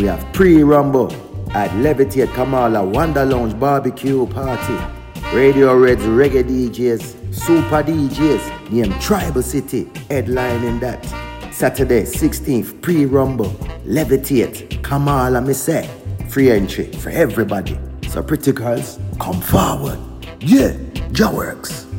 We have pre-rumble at Levitate Kamala Wonder Lounge Barbecue Party. Radio Red's reggae DJs, super DJs, named Tribal City, headlining that. Saturday 16th, pre-rumble, Levitate Kamala Mise. Free entry for everybody. So pretty girls, come forward. Yeah, Jah works.